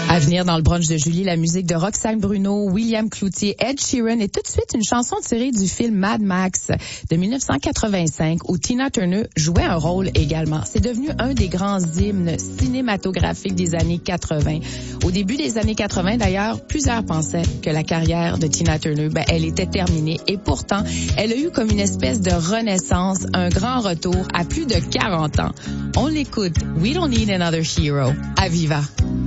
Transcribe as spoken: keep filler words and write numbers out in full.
À venir dans le brunch de Julie, la musique de Roxane Bruno, William Cloutier, Ed Sheeran et tout de suite une chanson tirée du film Mad Max de dix-neuf cent quatre-vingt-cinq où Tina Turner jouait un rôle également. C'est devenu un des grands hymnes cinématographiques des années quatre-vingt. Au début des années quatre-vingt, d'ailleurs, plusieurs pensaient que la carrière de Tina Turner, ben, elle était terminée et pourtant, elle a eu comme une espèce de renaissance, un grand retour à plus de quarante ans. On l'écoute, We Don't Need Another Hero, à Viva.